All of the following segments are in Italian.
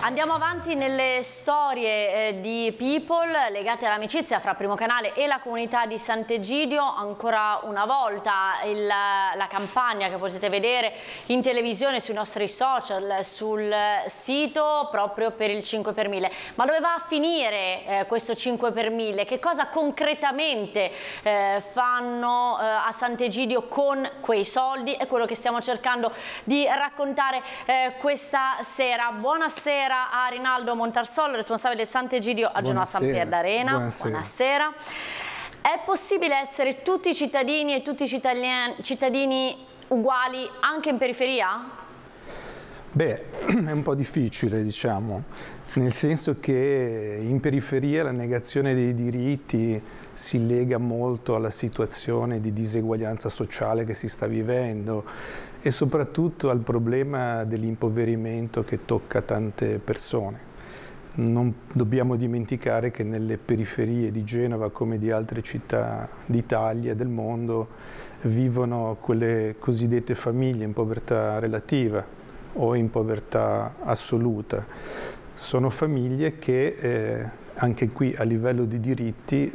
Andiamo avanti nelle storie di People legate all'amicizia fra Primo Canale e la comunità di Sant'Egidio. Ancora una volta la campagna che potete vedere in televisione, sui nostri social, sul sito, proprio per il 5 per 1000. Ma dove va a finire questo 5 per 1000? Che cosa concretamente fanno a Sant'Egidio con quei soldi? È quello che stiamo cercando di raccontare questa sera. Buonasera a Rinaldo Montarsolo, responsabile del Sant'Egidio a Genoa San Pier d'Arena. Buonasera. È possibile essere tutti cittadini e tutti cittadini uguali anche in periferia? Beh, è un po' difficile, diciamo, nel senso che in periferia la negazione dei diritti si lega molto alla situazione di diseguaglianza sociale che si sta vivendo e soprattutto al problema dell'impoverimento che tocca tante persone. Non dobbiamo dimenticare che nelle periferie di Genova, come di altre città d'Italia e del mondo, vivono quelle cosiddette famiglie in povertà relativa o in povertà assoluta. Sono famiglie che anche qui a livello di diritti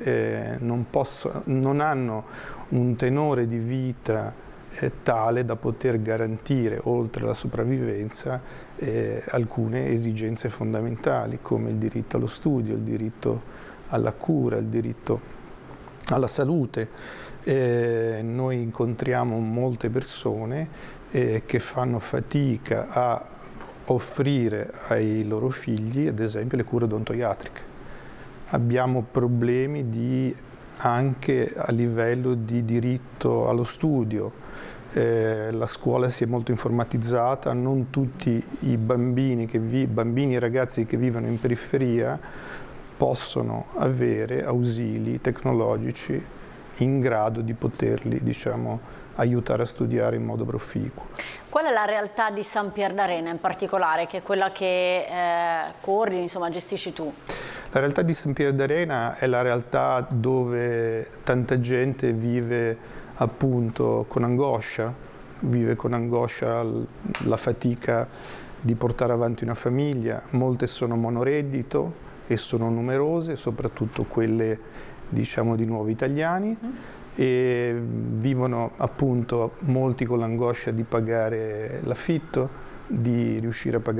non hanno un tenore di vita tale da poter garantire, oltre alla sopravvivenza, alcune esigenze fondamentali come il diritto allo studio, il diritto alla cura, il diritto alla salute. Noi incontriamo molte persone che fanno fatica a offrire ai loro figli, ad esempio, le cure odontoiatriche. Abbiamo problemi anche a livello di diritto allo studio. La scuola si è molto informatizzata, non tutti i bambini e ragazzi che vivono in periferia possono avere ausili tecnologici in grado di poterli, diciamo, aiutare a studiare in modo proficuo. Qual è la realtà di San Pier d'Arena in particolare, che è quella che coordini, insomma, gestisci tu? La realtà di San Pier d'Arena è la realtà dove tanta gente vive appunto con angoscia, la fatica di portare avanti una famiglia. Molte sono monoreddito e sono numerose, soprattutto quelle, diciamo, di nuovi italiani, e vivono appunto molti con l'angoscia di pagare l'affitto, di riuscire a pagare